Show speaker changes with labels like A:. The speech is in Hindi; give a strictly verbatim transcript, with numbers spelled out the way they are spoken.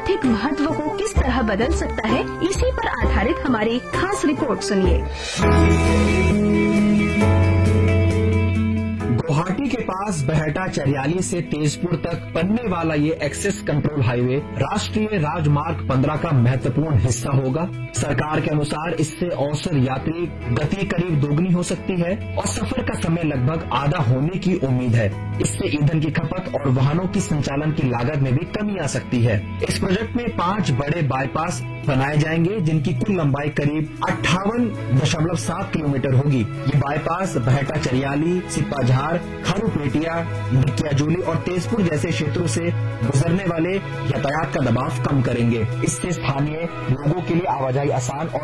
A: आर्थिक महत्व को किस तरह बदल सकता है, इसी पर आधारित हमारी खास रिपोर्ट सुनिए।
B: गुवाहाटी के पास बहटा चरियाली से तेजपुर तक बनने वाला ये एक्सेस कंट्रोल हाईवे राष्ट्रीय राजमार्ग पंद्रह का महत्वपूर्ण हिस्सा होगा। सरकार के अनुसार इससे औसत यात्री गति करीब दोगुनी हो सकती है और सफर का समय लगभग आधा होने की उम्मीद है। इससे ईंधन की खपत और वाहनों की संचालन की लागत में भी कमी आ सकती है। इस प्रोजेक्ट में पांच बड़े बाईपास बनाए जाएंगे, जिनकी कुल लंबाई करीब अट्ठावन दशमलव सात किलोमीटर होगी। ये बाईपास बहटा चरियाली, सिपाझार, खरुपेटिया, निकियाजुली और तेजपुर जैसे क्षेत्रों से गुजरने वाले यातायात का दबाव कम करेंगे। इससे स्थानीय लोगों के लिए आवाजाही आसान और